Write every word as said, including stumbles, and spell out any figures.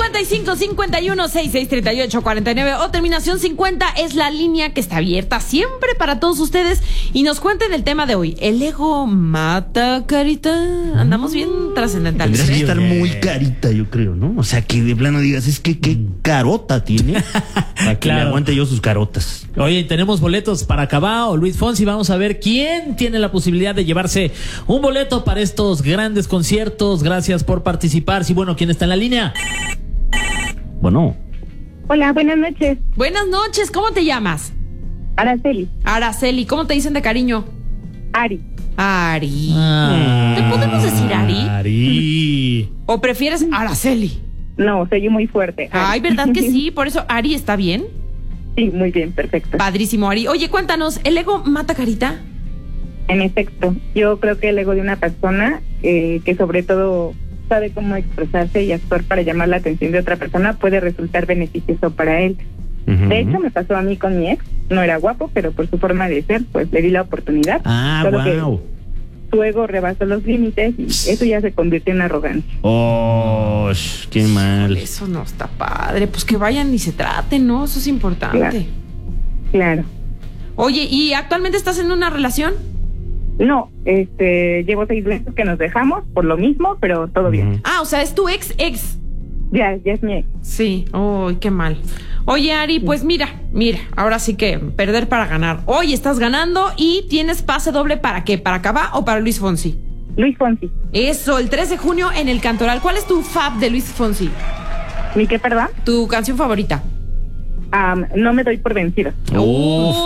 cincuenta y cinco, cincuenta y uno, sesenta y seis, treinta y ocho, cuarenta y nueve o terminación cincuenta es la línea que está abierta siempre para todos ustedes. Y nos cuenten el tema de hoy. ¿El ego mata, carita? Andamos bien trascendentales. Tendría que ¿eh? estar muy carita, yo creo, ¿no? O sea, que de plano digas, es que qué carota tiene. Para que Claro. le aguante yo sus carotas. Oye, tenemos boletos para Cabá o Luis Fonsi. Vamos a ver quién tiene la posibilidad de llevarse un boleto para estos grandes conciertos. Gracias por participar. Sí, bueno, ¿quién está en la línea? Bueno. Hola, buenas noches. Buenas noches, ¿cómo te llamas? Araceli. Araceli, ¿cómo te dicen de cariño? Ari. Ari. Ah, ¿Te podemos decir Ari? Ari. ¿O prefieres Araceli? No, soy muy fuerte. Ari. Ay, ¿verdad que sí? Por eso Ari está bien. Sí, muy bien, perfecto. Padrísimo, Ari. Oye, cuéntanos, ¿el ego mata, carita? En efecto, yo creo que el ego de una persona eh, que sobre todo sabe cómo expresarse y actuar para llamar la atención de otra persona puede resultar beneficioso para él. Uh-huh. De hecho, me pasó a mí con mi ex. No era guapo, pero por su forma de ser, pues le di la oportunidad. Ah, Solo que wow. su ego rebasó los límites y eso ya se convirtió en arrogancia. Oh, qué mal. Eso no está padre. Pues que vayan y se traten, ¿no? Eso es importante. Claro. Claro. Oye, ¿y actualmente estás en una relación? No, este, llevo seis meses que nos dejamos por lo mismo, pero todo bien. Uh-huh. Ah, o sea, es tu ex ex. Ya, ya es mi ex. Sí. Uy, qué mal. Oye, Ari, pues mira, mira, ahora sí que perder para ganar. Hoy estás ganando y tienes pase doble ¿para qué? ¿Para Cabá o para Luis Fonsi? Luis Fonsi. Eso, el tres de junio en el Cantoral. ¿Cuál es tu fab de Luis Fonsi? ¿Mi qué, perdón? ¿Tu canción favorita? Um, no me doy por vencido. Uf.